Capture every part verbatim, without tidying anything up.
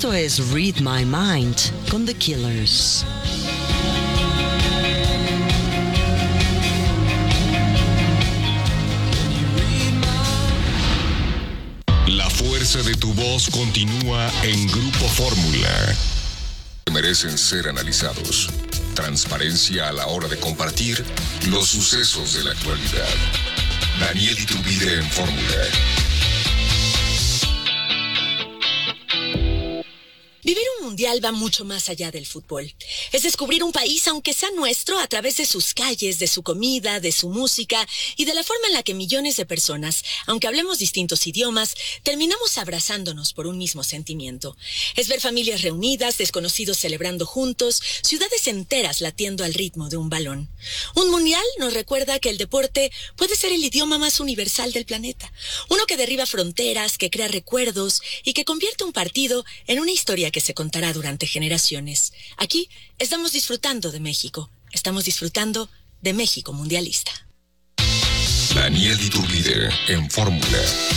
Esto es Read My Mind con The Killers. La fuerza de tu voz continúa en Grupo Fórmula. Merecen ser analizados. Transparencia a la hora de compartir los sucesos de la actualidad. Daniel Iturbide en Fórmula. Vivir un mundial va mucho más allá del fútbol. Es descubrir un país, aunque sea nuestro, a través de sus calles, de su comida, de su música y de la forma en la que millones de personas, aunque hablemos distintos idiomas, terminamos abrazándonos por un mismo sentimiento. Es ver familias reunidas, desconocidos celebrando juntos, ciudades enteras latiendo al ritmo de un balón. Un mundial nos recuerda que el deporte puede ser el idioma más universal del planeta. Uno que derriba fronteras, que crea recuerdos y que convierte un partido en una historia que se contará durante generaciones. Aquí estamos disfrutando de México. Estamos disfrutando de México mundialista. Daniel Iturbide en Fórmula.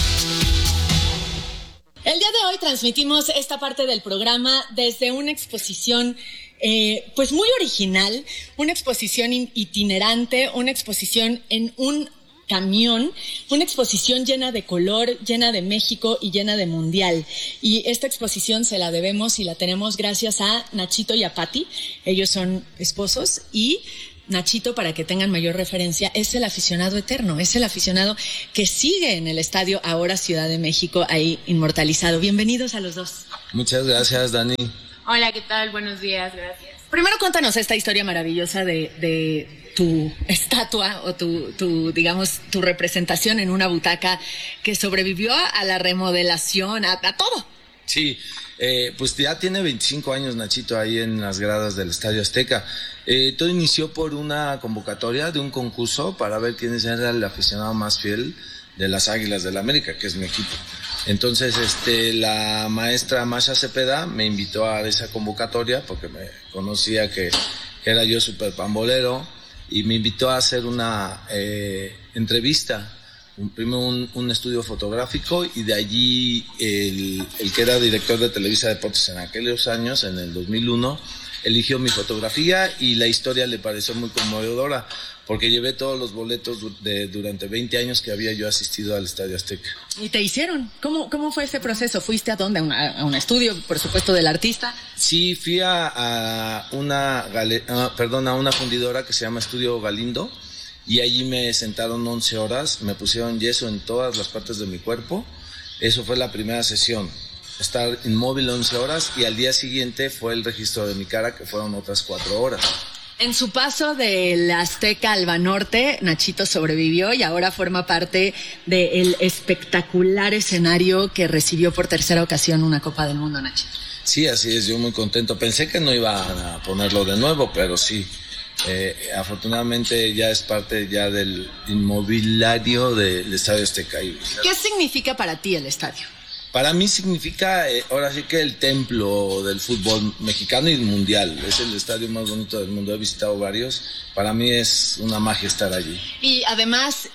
El día de hoy transmitimos esta parte del programa desde una exposición eh, pues muy original, una exposición itinerante, una exposición en un camión, una exposición llena de color, llena de México y llena de mundial. Y esta exposición se la debemos y la tenemos gracias a Nachito y a Pati. Ellos son esposos y Nachito, para que tengan mayor referencia, es el aficionado eterno, es el aficionado que sigue en el estadio ahora Ciudad de México, ahí inmortalizado. Bienvenidos a los dos. Muchas gracias, Dani. Hola, ¿qué tal? Buenos días, gracias. Primero cuéntanos esta historia maravillosa de, de tu estatua o tu, tu, digamos, tu representación en una butaca que sobrevivió a la remodelación, a, a todo. Sí, eh, pues ya tiene veinticinco años Nachito ahí en las gradas del Estadio Azteca. Eh, todo inició por una convocatoria de un concurso para ver quién era el aficionado más fiel de las Águilas del América, que es mi equipo. Entonces, este, la maestra Masha Cepeda me invitó a esa convocatoria porque me conocía que, que era yo súper pambolero y me invitó a hacer una eh, entrevista, un, primero un, un estudio fotográfico y de allí el, el que era director de Televisa Deportes en aquellos años, en el dos mil uno, eligió mi fotografía y la historia le pareció muy conmovedora porque llevé todos los boletos de, durante veinte años que había yo asistido al Estadio Azteca. ¿Y te hicieron? ¿Cómo, cómo fue ese proceso? ¿Fuiste a dónde? ¿A, una, a un estudio, por supuesto, del artista? Sí, fui a, a, una, gale, a, perdón, a una fundidora que se llama Estudio Galindo y allí me sentaron once horas, me pusieron yeso en todas las partes de mi cuerpo. Eso fue la primera sesión, estar inmóvil once horas y al día siguiente fue el registro de mi cara, que fueron otras cuatro horas. En su paso del Azteca al Banorte, Nachito sobrevivió y ahora forma parte del espectacular escenario que recibió por tercera ocasión una Copa del Mundo, Nachito. Sí, así es, yo muy contento. Pensé que no iba a ponerlo de nuevo, pero sí. Eh, afortunadamente ya es parte ya del inmobiliario del Estadio Azteca. ¿Qué significa para ti el estadio? Para mí significa, eh, ahora sí que el templo del fútbol mexicano y mundial. Es el estadio más bonito del mundo. He visitado varios. Para mí es una magia estar allí. Y además,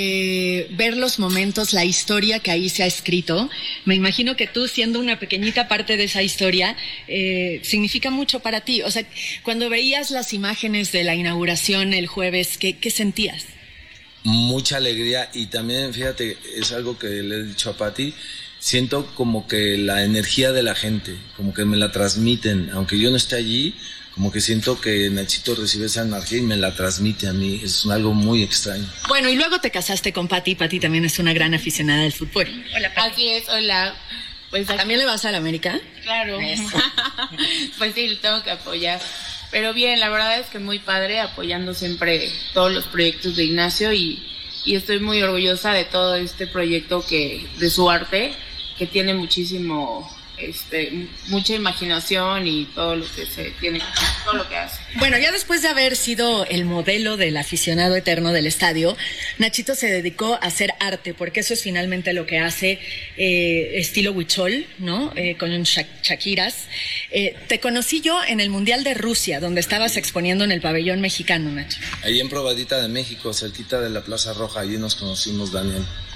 eh, ver los momentos, la historia que ahí se ha escrito. Me imagino que tú, siendo una pequeñita parte de esa historia, eh, significa mucho para ti. O sea, cuando veías las imágenes de la inauguración el jueves, ¿qué, qué sentías? Mucha alegría y también, fíjate, es algo que le he dicho a Pati. Siento como que la energía de la gente, como que me la transmiten, aunque yo no esté allí, como que siento que Nachito recibe esa energía y me la transmite a mí, es algo muy extraño. Bueno, y luego te casaste con Pati, Pati también es una gran aficionada del fútbol. Hola, Pati. Así es, hola. Pues ¿también le vas a la América? Claro. Pues sí, le tengo que apoyar. Pero bien, la verdad es que muy padre, apoyando siempre todos los proyectos de Ignacio y, y estoy muy orgullosa de todo este proyecto que, de su arte, que tiene muchísimo, este, mucha imaginación y todo lo que se tiene, todo lo que hace. Bueno, ya después de haber sido el modelo del aficionado eterno del estadio, Nachito se dedicó a hacer arte, porque eso es finalmente lo que hace, eh, estilo huichol, ¿no? Eh, con Shak- Shakiras. Eh, te conocí yo en el Mundial de Rusia, donde estabas exponiendo en el pabellón mexicano, Nacho. Ahí en Probadita de México, cerquita de la Plaza Roja, allí nos conocimos, Daniel.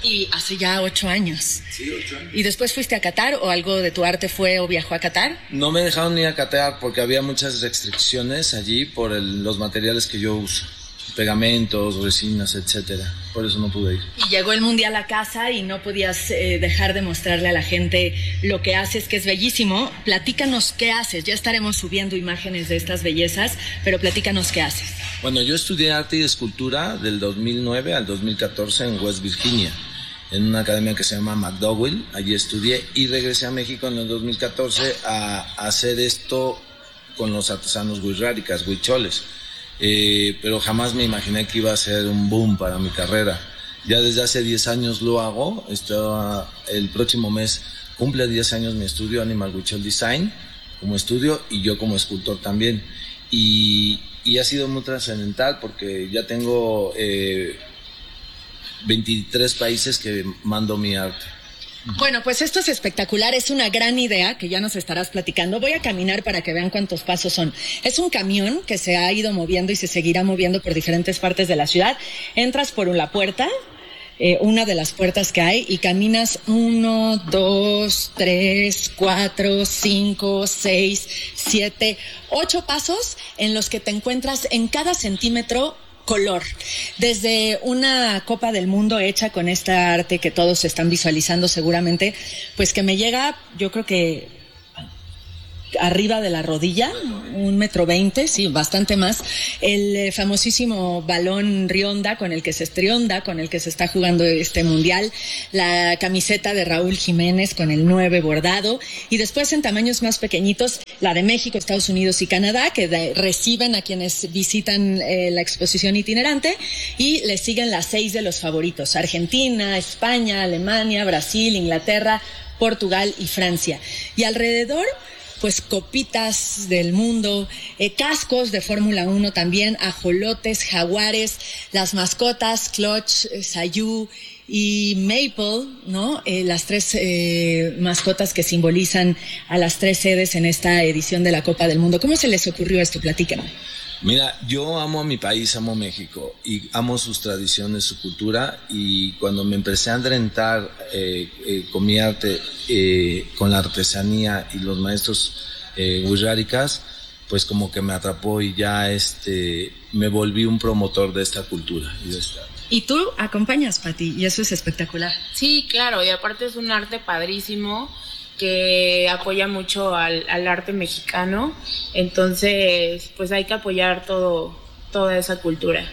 Y hace ya ocho años. Sí, ocho años. ¿Y después fuiste a Qatar o algo de tu arte fue o viajó a Qatar? No me dejaron ni a Qatar porque había muchas restricciones allí por el, los materiales que yo uso. Pegamentos, resinas, etcétera. Por eso no pude ir. Y llegó el Mundial a casa y no podías eh, dejar de mostrarle a la gente lo que haces, que es bellísimo. Platícanos qué haces. Ya estaremos subiendo imágenes de estas bellezas, pero platícanos qué haces. Bueno, yo estudié arte y escultura del dos mil nueve al dos mil catorce en West Virginia, en una academia que se llama McDowell. Allí estudié y regresé a México en el dos mil catorce a, a hacer esto con los artesanos huirráricas, huicholes. Eh, pero jamás me imaginé que iba a ser un boom para mi carrera. Ya desde hace diez años lo hago. Esto, el próximo mes cumple diez años mi estudio Animal Huichol Design como estudio y yo como escultor también. Y, y ha sido muy trascendental porque ya tengo eh, veintitrés países que mando mi arte. Bueno, pues esto es espectacular, es una gran idea que ya nos estarás platicando. Voy a caminar para que vean cuántos pasos son. Es un camión que se ha ido moviendo y se seguirá moviendo por diferentes partes de la ciudad. Entras por la puerta, eh, una de las puertas que hay, y caminas uno, dos, tres, cuatro, cinco, seis, siete, ocho pasos en los que te encuentras en cada centímetro color, desde una Copa del Mundo hecha con esta arte que todos están visualizando seguramente, pues que me llega, yo creo que arriba de la rodilla, un metro veinte, sí, bastante más, el eh, famosísimo balón Rionda con el que se estrionda, con el que se está jugando este mundial, la camiseta de Raúl Jiménez con el nueve bordado, y después en tamaños más pequeñitos, la de México, Estados Unidos y Canadá, que de, reciben a quienes visitan eh, la exposición itinerante, y le siguen las seis de los favoritos: Argentina, España, Alemania, Brasil, Inglaterra, Portugal y Francia. Y alrededor, pues copitas del mundo, eh, cascos de Fórmula uno también, ajolotes, jaguares, las mascotas, Clutch, eh, Sayú y Maple, ¿no? Eh, las tres eh, mascotas que simbolizan a las tres sedes en esta edición de la Copa del Mundo. ¿Cómo se les ocurrió esto? Platíquenme. Mira, yo amo a mi país, amo México y amo sus tradiciones, su cultura, y cuando me empecé a adentrar eh, eh, con mi arte, eh, con la artesanía y los maestros eh, huirráricas, pues como que me atrapó y ya este me volví un promotor de esta cultura y de esta arte. Y tú acompañas, Pati, y eso es espectacular. Sí, claro, y aparte es un arte padrísimo que apoya mucho al, al arte mexicano, entonces pues hay que apoyar todo, toda esa cultura.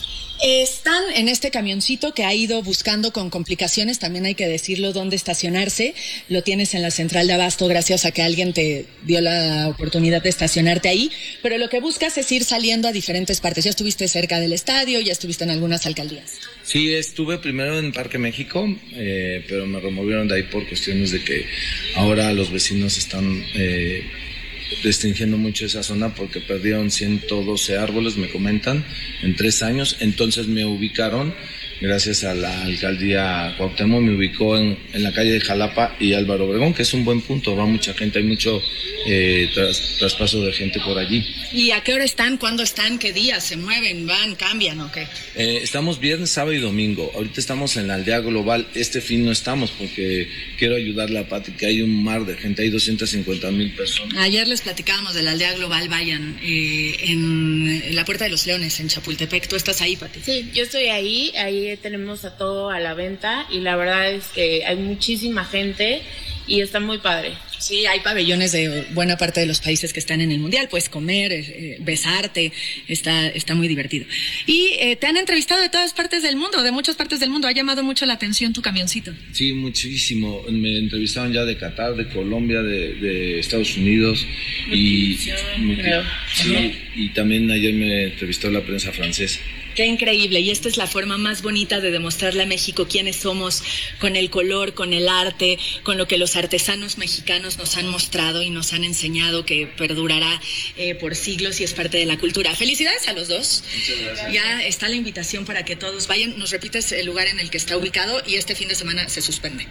Están en este camioncito que ha ido buscando con complicaciones, también hay que decirlo, dónde estacionarse. Lo tienes en la central de abasto gracias a que alguien te dio la oportunidad de estacionarte ahí, pero lo que buscas es ir saliendo a diferentes partes. Ya estuviste cerca del estadio, ya estuviste en algunas alcaldías. Sí, estuve primero en Parque México, eh, pero me removieron de ahí por cuestiones de que ahora los vecinos están eh, restringiendo mucho esa zona porque perdieron ciento doce árboles, me comentan, en tres años. Entonces me ubicaron, gracias a la alcaldía Cuauhtémoc, me ubicó en, en la calle de Jalapa y Álvaro Obregón, que es un buen punto, va mucha gente, hay mucho eh, tras, traspaso de gente por allí. ¿Y a qué hora están? ¿Cuándo están? ¿Qué días? ¿Se mueven? ¿Van? ¿Cambian o qué? Eh, estamos viernes, sábado y domingo. Ahorita estamos en la aldea global. Este fin no estamos porque quiero ayudarle a Pati, que hay un mar de gente, hay doscientas cincuenta mil personas. Ayer les platicábamos de la aldea global, vayan, eh, en, en la Puerta de los Leones, en Chapultepec. ¿Tú estás ahí, Pati? Sí, yo estoy ahí, ahí tenemos a todo a la venta y la verdad es que hay muchísima gente y está muy padre. Sí, hay pabellones de buena parte de los países que están en el Mundial, puedes comer, eh, besarte, está, está muy divertido. Y eh, te han entrevistado de todas partes del mundo, de muchas partes del mundo, ha llamado mucho la atención tu camioncito. Sí, muchísimo, me entrevistaron ya de Qatar, de Colombia, de, de Estados Unidos y, creo. sí, y también ayer me entrevistó la prensa francesa. Qué increíble, y esta es la forma más bonita de demostrarle a México quiénes somos, con el color, con el arte, con lo que los artesanos mexicanos nos han mostrado y nos han enseñado, que perdurará eh, por siglos y es parte de la cultura. Felicidades a los dos. Muchas gracias. Ya está la invitación para que todos vayan. Nos repites el lugar en el que está ubicado y este fin de semana se suspende.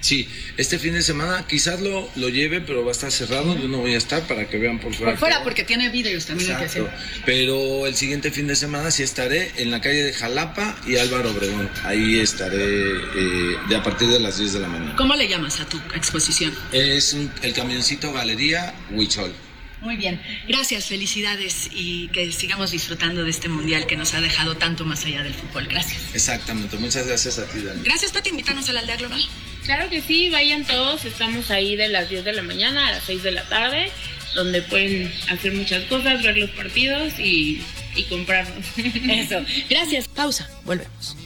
Sí, este fin de semana quizás lo, lo lleve, pero va a estar cerrado, yo no voy a estar para que vean por fuera. Por fuera, porque tiene vídeos también. Exacto. Hay que hacer. Pero el siguiente fin de semana sí estaré en la calle de Jalapa y Álvaro Obregón. Ahí estaré eh, de a partir de las diez de la mañana. ¿Cómo le llamas a tu exposición? Es un, el camioncito Galería Huichol. Muy bien, gracias, felicidades y que sigamos disfrutando de este mundial que nos ha dejado tanto más allá del fútbol. Gracias. Exactamente, muchas gracias a ti, Dani. Gracias, Pati, invítanos a la Aldea Global. Claro que sí, vayan todos, estamos ahí de las diez de la mañana a las seis de la tarde, donde pueden hacer muchas cosas, ver los partidos y, y comprarnos. Eso, gracias. Pausa, volvemos.